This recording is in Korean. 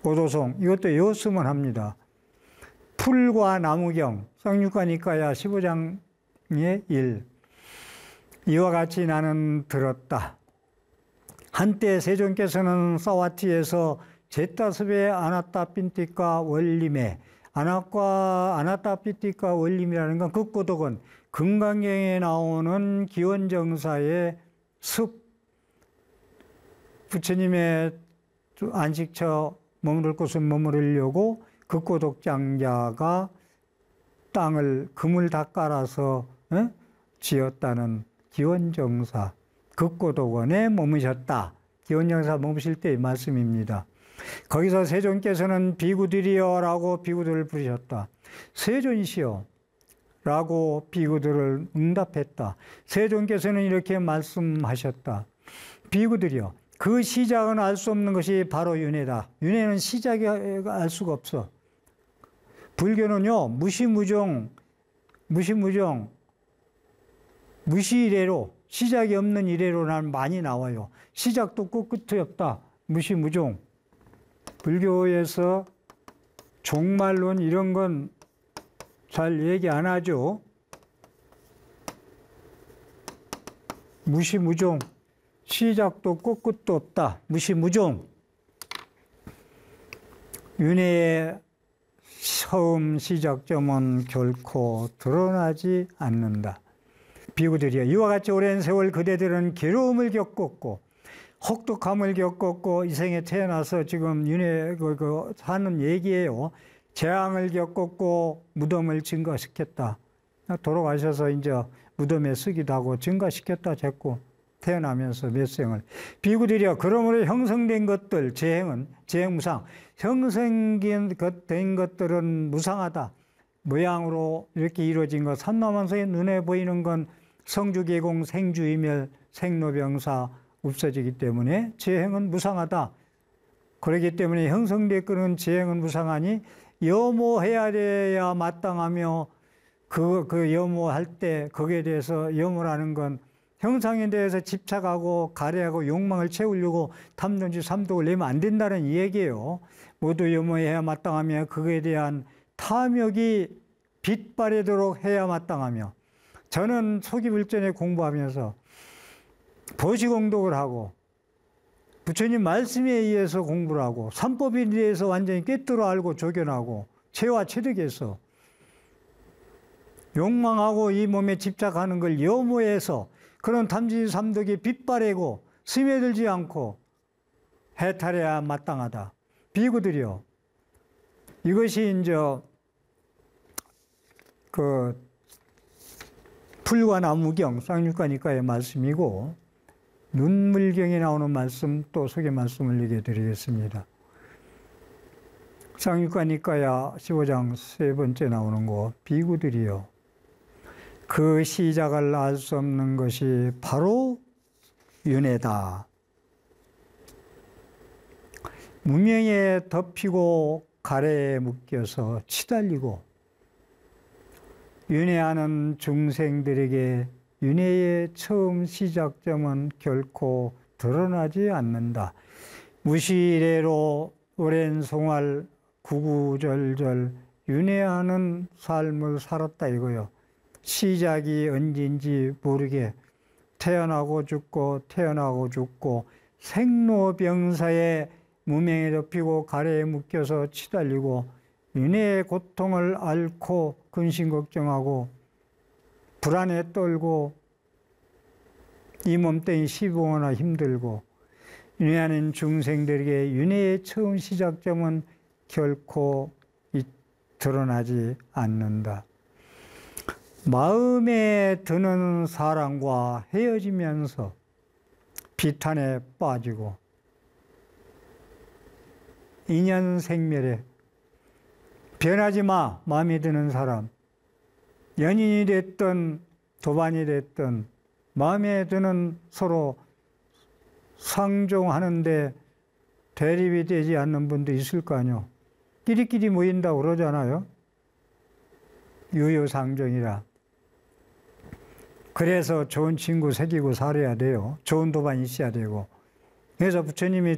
보도송 이것도 외웠으면 합니다. 풀과 나무경 쌍육가니까야 15장의 1. 이와 같이 나는 들었다. 한때 세존께서는 사와티에서 제타섭의 아나타핀틱과 원림에 아나타핀틱과 원림이라는 건 극고독은 금강경에 나오는 기원정사의 습 부처님의 안식처 머무를 곳을 머무르려고 극고독장자가 땅을 금을 다 깔아서 지었다는 기원정사 극고독원에 머무셨다. 기원정사 머무실 때의 말씀입니다. 거기서 세존께서는 비구들이여 라고 비구들을 부르셨다. 세존이시여 라고 비구들을 응답했다. 세존께서는 이렇게 말씀하셨다. 비구들이여, 그 시작은 알 수 없는 것이 바로 윤회다. 윤회는 시작이 알 수가 없어. 불교는요, 무시무종, 무시이래로, 시작이 없는 이래로 난 많이 나와요. 시작도 없고 끝이 없다. 무시무종. 불교에서 종말론 이런 건 잘 얘기 안 하죠. 무시무종. 시작도 없고 끝도 없다. 무시무종. 윤회의 처음 시작점은 결코 드러나지 않는다. 비구들이여, 이와 같이 오랜 세월 그대들은 괴로움을 겪었고 혹독함을 겪었고 이 생에 태어나서 지금 윤회 하는 얘기예요. 재앙을 겪었고 무덤을 증거시켰다. 돌아가셔서 이제 무덤에 쓰기도 하고 증거시켰다 했고 태어나면서 몇 생을. 비구들이여, 그러므로 형성된 것들, 재행무상. 형성된 것들은 무상하다. 모양으로 이렇게 이루어진 것. 삼라만서의 눈에 보이는 건 성주계공, 생주이멸, 생로병사 없어지기 때문에 재행은 무상하다. 그렇기 때문에 형성된 것은 재행은 무상하니 염호해야 돼야 마땅하며 그 염호할 때 거기에 대해서 염호라는 건 형상에 대해서 집착하고 가래하고 욕망을 채우려고 탐론지 삼독을 내면 안 된다는 얘기예요. 모두 염호해야 마땅하며 그거에 대한 탐욕이 빛바래도록 해야 마땅하며, 저는 초기불전에 공부하면서 보시공독을 하고 부처님 말씀에 의해서 공부를 하고 삼법에 대해서 완전히 꿰뚫어 알고 조견하고 체와 체득해서 욕망하고 이 몸에 집착하는 걸 염호해서 그런 탐지 삼독이 빛바래고 스며들지 않고 해탈해야 마땅하다. 비구들이요, 이것이 이제 그 풀과 나무경 쌍육가니까의 말씀이고, 눈물경에 나오는 말씀 또 소개 말씀을 얘기해 드리겠습니다. 쌍육가니까야 15장 세 번째 나오는 거, 비구들이요, 그 시작을 알 수 없는 것이 바로 윤회다. 무명에 덮이고 가래에 묶여서 치달리고 윤회하는 중생들에게 윤회의 처음 시작점은 결코 드러나지 않는다. 무시이래로 오랜 송알 구구절절 윤회하는 삶을 살았다 이거요. 시작이 언제인지 모르게 태어나고 죽고 태어나고 죽고 생로병사에 무명에 덮이고 가래에 묶여서 치달리고 윤회의 고통을 앓고 근심걱정하고 불안에 떨고 이 몸뚱이 시봉하나 힘들고 윤회하는 중생들에게 윤회의 처음 시작점은 결코 드러나지 않는다. 마음에 드는 사람과 헤어지면서 비탄에 빠지고 인연 생멸에 변하지 마. 마음에 드는 사람, 연인이 됐든 도반이 됐든 마음에 드는 서로 상종하는데 대립이 되지 않는 분도 있을 거 아니요. 끼리끼리 모인다고 그러잖아요. 유유상종이라. 그래서 좋은 친구 사귀고 살아야 돼요. 좋은 도반이 있어야 되고. 그래서 부처님이